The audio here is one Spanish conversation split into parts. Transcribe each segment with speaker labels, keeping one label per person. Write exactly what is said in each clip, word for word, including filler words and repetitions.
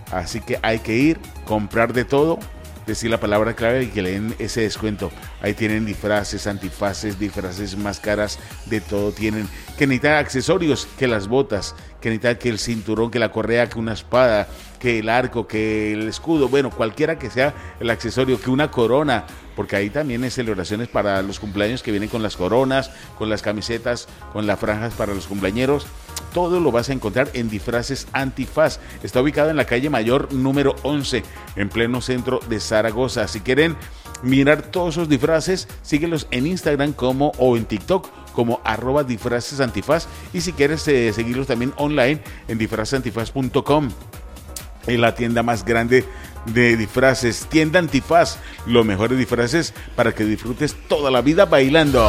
Speaker 1: Así que hay que ir, comprar de todo, decir la palabra clave y que le den ese descuento. Ahí tienen disfraces, antifaces, disfraces, máscaras, de todo tienen. Que necesitan accesorios, que las botas, que necesitan que el cinturón, que la correa, que una espada, que el arco, que el escudo, bueno, cualquiera que sea el accesorio, que una corona, porque ahí también hay celebraciones para los cumpleaños que vienen con las coronas, con las camisetas, con las franjas para los cumpleañeros. Todo lo vas a encontrar en Disfraces Antifaz. Está ubicado en la calle Mayor número once, en pleno centro de Zaragoza. Si quieren mirar todos esos disfraces, síguelos en Instagram como o en TikTok como arroba disfraces antifaz. Y si quieres eh, seguirlos también online en disfraces antifaz punto com. Es la tienda más grande de disfraces. Tienda Antifaz, los mejores disfraces para que disfrutes toda la vida bailando.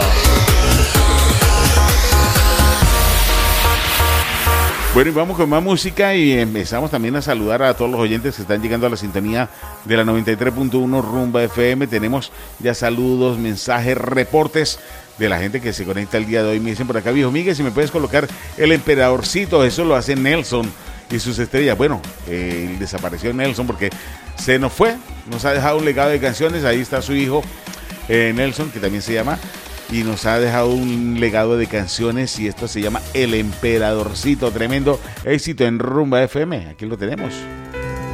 Speaker 1: Bueno, y vamos con más música y empezamos también a saludar a todos los oyentes que están llegando a la sintonía de la noventa y tres punto uno Rumba F M. Tenemos ya saludos, mensajes, reportes de la gente que se conecta el día de hoy. Me dicen por acá, viejo Miguel, si me puedes colocar el emperadorcito. Eso lo hace Nelson y sus estrellas. Bueno, eh, desapareció Nelson porque se nos fue, nos ha dejado un legado de canciones. Ahí está su hijo eh, Nelson, que también se llama, y nos ha dejado un legado de canciones, y esto se llama El Emperadorcito. Tremendo éxito en Rumba F M. Aquí lo tenemos.